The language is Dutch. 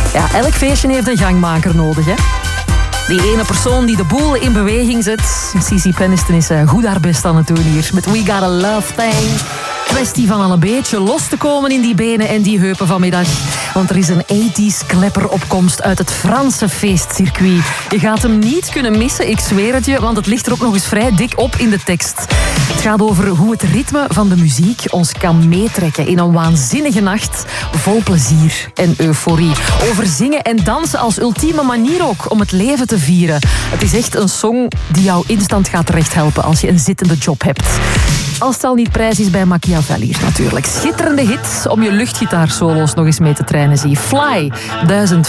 Ja, elk feestje heeft een gangmaker nodig, hè? Die ene persoon die de boel in beweging zet. Cici Peniston is goed haar best aan het doen hier. Met We Got a Love Thing. Kwestie van al een beetje los te komen in die benen en die heupen vanmiddag. Want er is een 80s klepper op komst uit het Franse feestcircuit. Je gaat hem niet kunnen missen, ik zweer het je, want het ligt er ook nog eens vrij dik op in de tekst. Het gaat over hoe het ritme van de muziek ons kan meetrekken in een waanzinnige nacht vol plezier en euforie. Over zingen en dansen als ultieme manier ook om het leven te vieren. Het is echt een song die jou instant gaat terecht helpen als je een zittende job hebt. Als het al niet prijs is bij Machiavelli natuurlijk. Schitterende hit om je luchtgitaarsolo's nog eens mee te trainen, zie. Fly, 1000